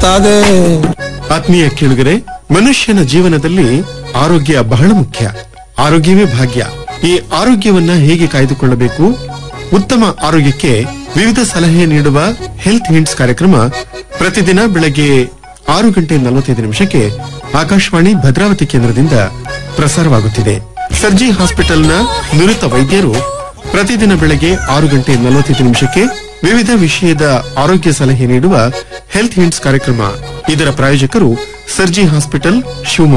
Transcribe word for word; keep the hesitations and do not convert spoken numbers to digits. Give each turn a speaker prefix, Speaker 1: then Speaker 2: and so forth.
Speaker 1: ಬರುತ್ತದೆ.
Speaker 2: ಆತ್ಮೀಯ ಕೇಳುಗರೆ, ಮನುಷ್ಯನ ಜೀವನದಲ್ಲಿ ಆರೋಗ್ಯ ಬಹಳ ಮುಖ್ಯ. ಆರೋಗ್ಯವೇ ಭಾಗ್ಯ. ಈ ಆರೋಗ್ಯವನ್ನ ಹೇಗೆ ಕಾಯ್ದುಕೊಳ್ಳಬೇಕು, ಉತ್ತಮ ಆರೋಗ್ಯಕ್ಕೆ ವಿವಿಧ ಸಲಹೆ ನೀಡುವ ಹೆಲ್ತ್ ಹಿಂಟ್ಸ್ ಕಾರ್ಯಕ್ರಮ ಪ್ರತಿದಿನ ಬೆಳಗ್ಗೆ ಆರು ಗಂಟೆ ನಲವತ್ತೈದು ನಿಮಿಷಕ್ಕೆ ಆಕಾಶವಾಣಿ ಭದ್ರಾವತಿ ಕೇಂದ್ರದಿಂದ ಪ್ರಸಾರವಾಗುತ್ತಿದೆ. ಸರ್ಜಿ ಹಾಸ್ಪಿಟಲ್ನ ನುರಿತ ವೈದ್ಯರು ಪ್ರತಿದಿನ ಬೆಳಗ್ಗೆ ಆರು ಗಂಟೆ ನಲವತ್ತೈದು ನಿಮಿಷಕ್ಕೆ ವಿವಿಧ ವಿಷಯದ ಆರೋಗ್ಯ ಸಲಹೆ ನೀಡುವ ಹೆಲ್ತ್ ಹಿಂಟ್ಸ್ ಕಾರ್ಯಕ್ರಮ. ಇದರ ಪ್ರಾಯೋಜಕರು ಸರ್ಜಿ ಹಾಸ್ಪಿಟಲ್ ಶಿವಮೊಗ್ಗ.